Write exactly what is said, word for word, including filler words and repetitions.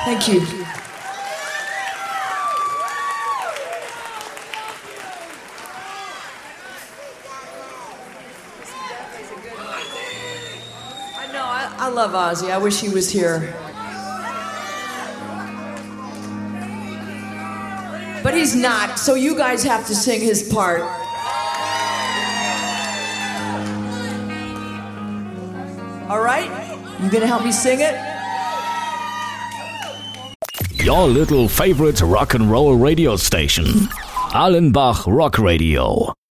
Thank you. I know, I, I love Ozzy. I wish he was here. But he's not, so you guys have to sing his part. All right? You gonna help me sing it? Your little favorite rock and roll radio station, Allenbach Rock Radio.